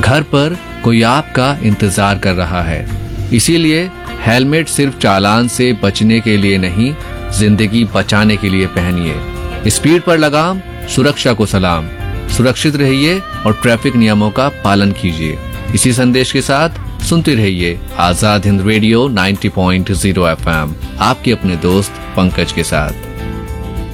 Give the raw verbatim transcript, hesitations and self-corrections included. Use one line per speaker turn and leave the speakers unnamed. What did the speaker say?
घर पर कोई आपका इंतजार कर रहा है। इसीलिए हेलमेट सिर्फ चालान से बचने के लिए नहीं, जिंदगी बचाने के लिए पहनिए। स्पीड पर लगाम, सुरक्षा को सलाम। सुरक्षित रहिए और ट्रैफिक नियमों का पालन कीजिए। इसी संदेश के साथ सुनते रहिए आजाद हिंद रेडियो नब्बे पॉइंट शून्य एफ एम, आपके अपने दोस्त पंकज के साथ।